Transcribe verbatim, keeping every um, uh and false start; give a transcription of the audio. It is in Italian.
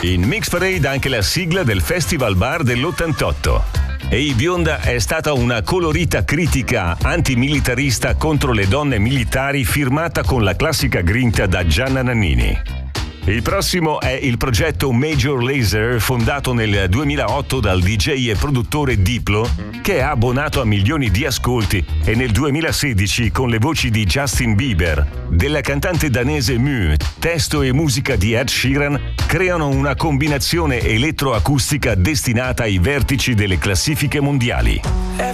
In Mix Parade anche la sigla del Festival Bar dell'ottantotto. Ehi Bionda è stata una colorita critica antimilitarista contro le donne militari firmata con la classica grinta da Gianna Nannini. Il prossimo è il progetto Major Lazer, fondato nel duemilaotto dal D J e produttore Diplo, che ha abbonato a milioni di ascolti, e nel duemilasedici con le voci di Justin Bieber, della cantante danese Mu, testo e musica di Ed Sheeran, creano una combinazione elettroacustica destinata ai vertici delle classifiche mondiali.